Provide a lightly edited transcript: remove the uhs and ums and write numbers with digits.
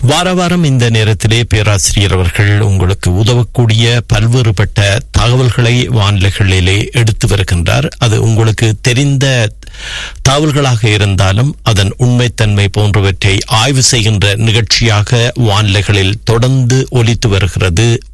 வார வாரம் இந்த நேரத்திலே பேராசிரியர் அவர்கள் உங்களுக்கு உதவக்கூடிய பல்வேறுபட்ட தகவல்களை வானிலைகளிலே எடுத்து வருகின்றார். அது உங்களுக்கு தெரிந்த தகவல்களாக இருந்தாலும் அதன் உண்மைத்தன்மை போன்றவற்றை ஆய்வு செய்கின்ற நிகழ்ச்சியாக வானிலைகளில் தொடர்ந்து ஒலித்து வருகிறது